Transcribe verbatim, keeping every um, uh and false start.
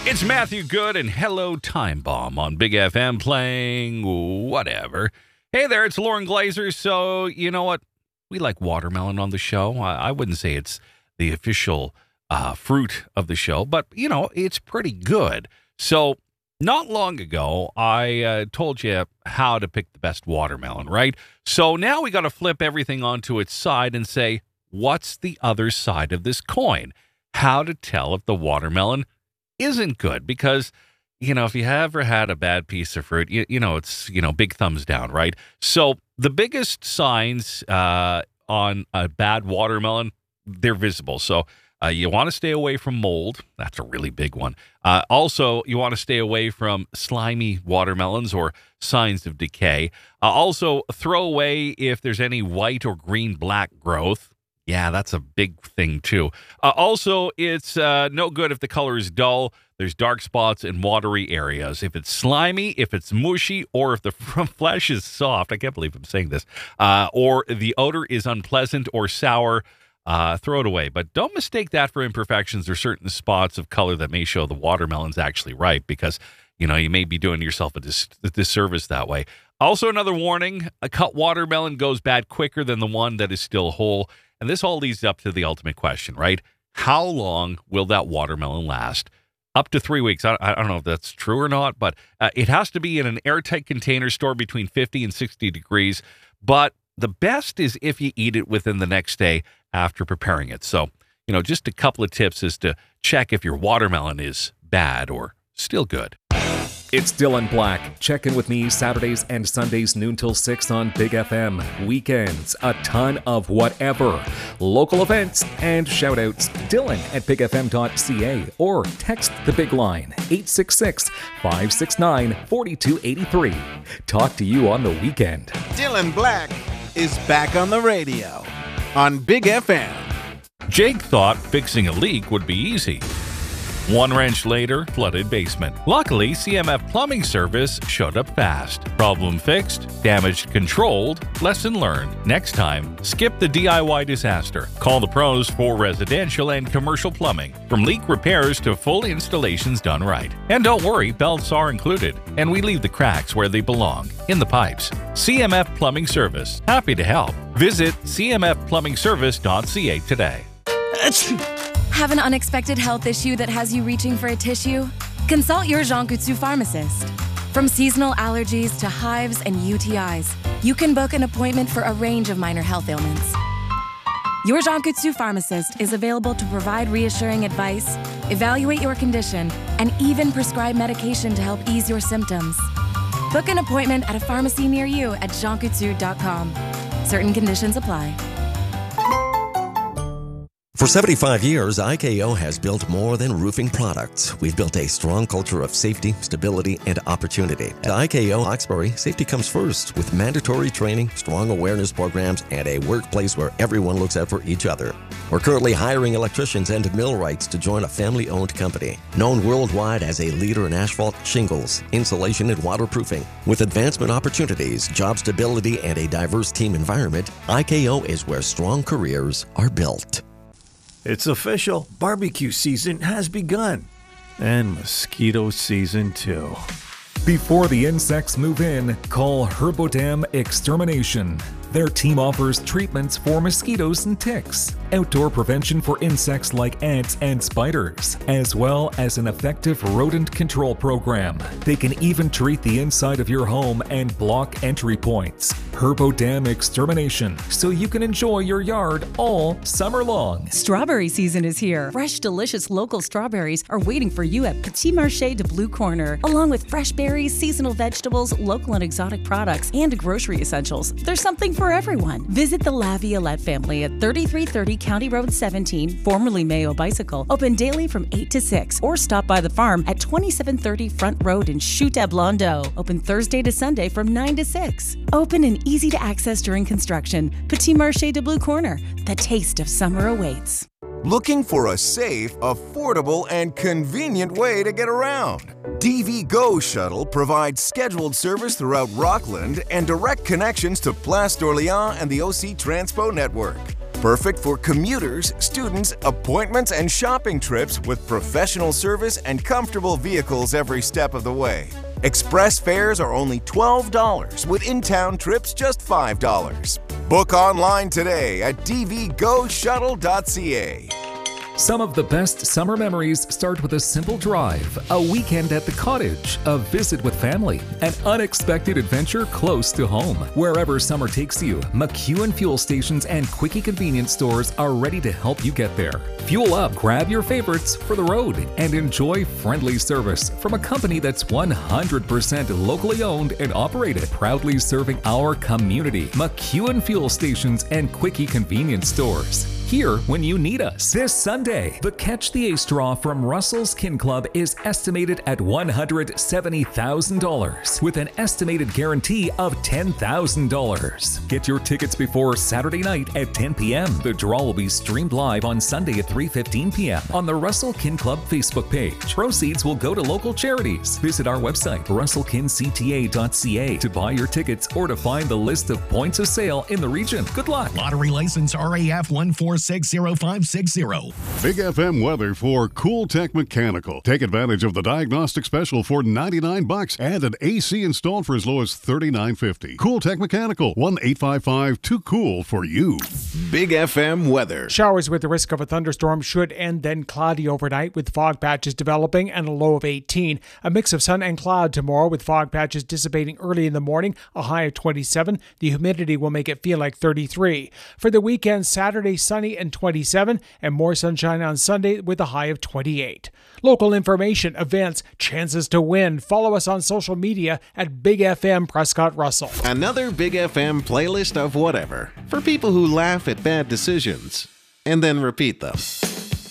It's Matthew Good and Hello Time Bomb on Big F M playing whatever. Hey there, it's Lauren Glazer. So, you know what? We like watermelon on the show. I, I wouldn't say it's the official uh, fruit of the show, but, you know, it's pretty good. So, not long ago, I uh, told you how to pick the best watermelon, right? So now we got to flip everything onto its side and say, what's the other side of this coin? How to tell if the watermelon isn't good, because, you know, if you ever had a bad piece of fruit, you, you know, it's, you know, big thumbs down, right? So the biggest signs uh, on a bad watermelon, they're visible. So uh, you want to stay away from mold. That's a really big one. Uh, also, you want to stay away from slimy watermelons or signs of decay. Uh, also, throw away if there's any white or green black growth. Yeah, that's a big thing, too. Uh, also, it's uh, no good if the color is dull, there's dark spots and watery areas. If it's slimy, if it's mushy, or if the flesh is soft, I can't believe I'm saying this, uh, or the odor is unpleasant or sour, uh, throw it away. But don't mistake that for imperfections or certain spots of color that may show the watermelon's actually ripe, because, you know, you may be doing yourself a, dis- a disservice that way. Also, another warning, a cut watermelon goes bad quicker than the one that is still whole. And this all leads up to the ultimate question, right? How long will that watermelon last? Up to three weeks. I, I don't know if that's true or not, but uh, it has to be in an airtight container stored between fifty and sixty degrees. But the best is if you eat it within the next day after preparing it. So, you know, just a couple of tips is to check if your watermelon is bad or still good. It's Dylan Black. Check in with me Saturdays and Sundays noon till six on Big F M. Weekends, a ton of whatever. Local events and shout-outs. Dylan at big f m dot c a or text the big line eight six six, five six nine, four two eight three. Talk to you on the weekend. Dylan Black is back on the radio on Big F M. Jake thought fixing a leak would be easy. One wrench later, flooded basement. Luckily, C M F Plumbing Service showed up fast. Problem fixed, damage controlled, lesson learned. Next time, skip the D I Y disaster. Call the pros for residential and commercial plumbing, from leak repairs to full installations done right. And don't worry, belts are included, and we leave the cracks where they belong, in the pipes. C M F Plumbing Service, happy to help. Visit c m f plumbing service dot c a today. Have an unexpected health issue that has you reaching for a tissue? Consult your Jean Coutu pharmacist. From seasonal allergies to hives and U T Is, you can book an appointment for a range of minor health ailments. Your Jean Coutu pharmacist is available to provide reassuring advice, evaluate your condition, and even prescribe medication to help ease your symptoms. Book an appointment at a pharmacy near you at jean coutu dot com. Certain conditions apply. For seventy-five years, I K O has built more than roofing products. We've built a strong culture of safety, stability, and opportunity. At I K O Hawkesbury, safety comes first with mandatory training, strong awareness programs, and a workplace where everyone looks out for each other. We're currently hiring electricians and millwrights to join a family-owned company, known worldwide as a leader in asphalt, shingles, insulation, and waterproofing. With advancement opportunities, job stability, and a diverse team environment, I K O is where strong careers are built. It's official. Barbecue season has begun. And mosquito season too. Before the insects move in, call Herbodam Extermination. Their team offers treatments for mosquitoes and ticks, outdoor prevention for insects like ants and spiders, as well as an effective rodent control program. They can even treat the inside of your home and block entry points. Herbodam Extermination, so you can enjoy your yard all summer long. Strawberry season is here. Fresh, delicious local strawberries are waiting for you at Petit Marché de Blue Corner, along with fresh berries, seasonal vegetables, local and exotic products, and grocery essentials. There's something for everyone. Visit the La Violette family at thirty-three thirty County Road seventeen, formerly Mayo Bicycle, open daily from eight to six, or stop by the farm at twenty-seven thirty Front Road in Chute-à-Blondeau, open Thursday to Sunday from nine to six. Open and easy to access during construction. Petit Marché de Blue Corner, the taste of summer awaits. Looking for a safe, affordable, and convenient way to get around? D V Go Shuttle provides scheduled service throughout Rockland and direct connections to Place d'Orléans and the O C Transpo network. Perfect for commuters, students, appointments, and shopping trips with professional service and comfortable vehicles every step of the way. Express fares are only twelve dollars, with in-town trips just five dollars. Book online today at d v go shuttle dot c a. Some of the best summer memories start with a simple drive, a weekend at the cottage, a visit with family, an unexpected adventure close to home. Wherever summer takes you, McEwen fuel stations and quickie convenience stores are ready to help you get there. Fuel up, grab your favorites for the road, and enjoy friendly service from a company that's one hundred percent locally owned and operated, proudly serving our community. McEwen fuel stations and quickie convenience stores. Here when you need us. This Sunday, the Catch the Ace draw from Russell's Kin Club is estimated at one hundred seventy thousand dollars with an estimated guarantee of ten thousand dollars. Get your tickets before Saturday night at ten p m The draw will be streamed live on Sunday at three fifteen p m on the Russell Kin Club Facebook page. Proceeds will go to local charities. Visit our website, russell kin c t a dot c a, to buy your tickets or to find the list of points of sale in the region. Good luck. Lottery license R A F one four six zero five six zero. Big F M weather for Cool Tech Mechanical. Take advantage of the diagnostic special for ninety-nine bucks and an A C installed for as low as thirty-nine fifty. Cool Tech Mechanical, one eight five five two cool for you. Big F M weather. Showers with the risk of a thunderstorm should end then cloudy overnight with fog patches developing and a low of eighteen. A mix of sun and cloud tomorrow with fog patches dissipating early in the morning, a high of twenty-seven. The humidity will make it feel like thirty-three. For the weekend, Saturday sunny and twenty-seven, and more sunshine on Sunday with a high of twenty-eight. Local information, events, chances to win. Follow us on social media at Big F M Prescott Russell. Another Big F M playlist of whatever for people who laugh at bad decisions and then repeat them.